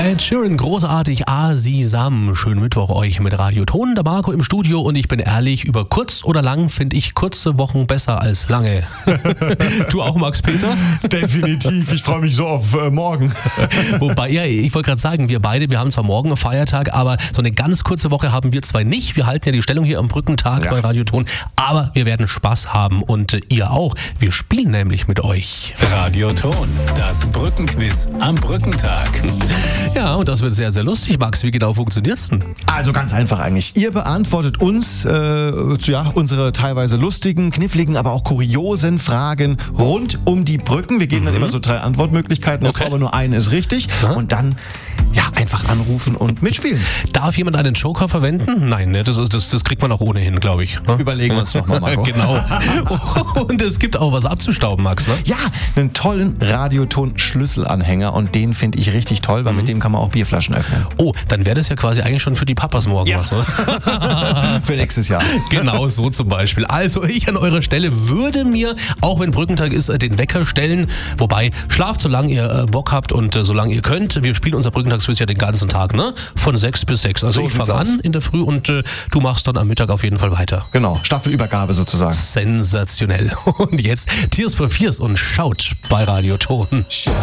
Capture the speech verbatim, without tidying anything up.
Ed Sheeran, großartig, Asisam. Schönen Mittwoch euch mit Radio Ton, der Marco im Studio und ich bin ehrlich, über kurz oder lang finde ich kurze Wochen besser als lange. Du auch, Max-Peter? Definitiv, ich freue mich so auf äh, morgen. Wobei, ja, ich wollte gerade sagen, wir beide, wir haben zwar morgen einen Feiertag, aber so eine ganz kurze Woche haben wir zwei nicht. Wir halten ja die Stellung hier am Brückentag ja. bei Radio Ton, aber wir werden Spaß haben und äh, ihr auch. Wir spielen nämlich mit euch. Radio Ton, das Brückenquiz am Brückentag. Ja, und das wird sehr, sehr lustig, Max. Wie genau funktioniert's denn? Also ganz einfach eigentlich. Ihr beantwortet uns äh, ja, unsere teilweise lustigen, kniffligen, aber auch kuriosen Fragen rund um die Brücken. Wir geben mhm. dann immer so drei Antwortmöglichkeiten, okay. aber nur eine ist richtig. Ja. Und dann ja, einfach anrufen und mitspielen. Darf jemand einen Joker verwenden? Nein, ne? das, das, das kriegt man auch ohnehin, glaube ich. Ne? Überlegen wir uns nochmal, Marco. Genau. Und es gibt auch was abzustauben, Max, ne? Ja, einen tollen Radioton-Schlüsselanhänger und den finde ich richtig toll, weil mhm. mit dem kann man auch Bierflaschen öffnen. Oh, dann wäre das ja quasi eigentlich schon für die Papas morgen ja. was, oder? Für nächstes Jahr. Genau, so zum Beispiel. Also ich an eurer Stelle würde mir, auch wenn Brückentag ist, den Wecker stellen. Wobei, schlaft, solange ihr Bock habt und solange ihr könnt. Wir spielen unser Brückentagsquiz ja den ganzen Tag, ne? Von sechs bis sechs. Also so ich fange an in der Früh und äh, du machst dann am Mittag auf jeden Fall weiter. Genau, Staffelübergabe sozusagen. Sensationell. Und jetzt Tears for Fears und Schaut bei Radio Ton.